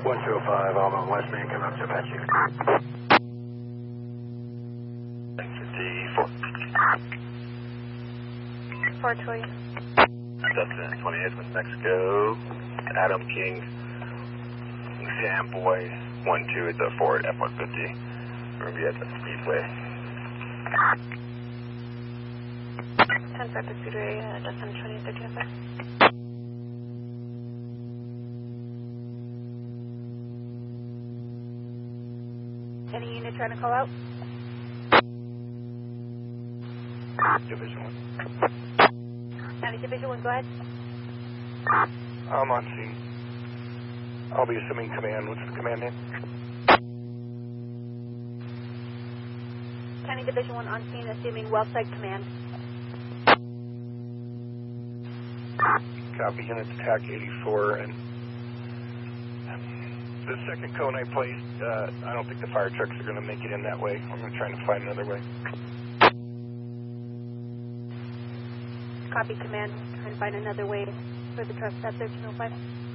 1205, I'm on West Main, coming up to Apache. 54. Fort Toya. Destin 28th with Mexico. Adam King. Sam Boy 12 at the Ford F-150. We're going to be at the Speedway. 10-5 Speedway, Destin 28th, 1305. Any unit trying to call out? Division 1. County Division 1, go ahead. I'm on scene. I'll be assuming command. What's the command name? County Division 1 on scene, assuming Wellside Command. Copy, units attack 84, and the second cone I placed, I don't think the fire trucks are going to make it in that way. I'm going to try to find another way. Copy, Command. Try and find another way for the trucks at 1305.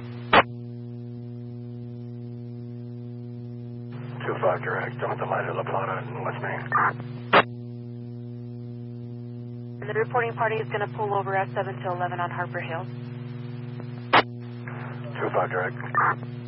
25 direct, I'm at the light of La Plata in West Main. And the reporting party is going to pull over at 7 to 11 on Harper Hill. 25 direct.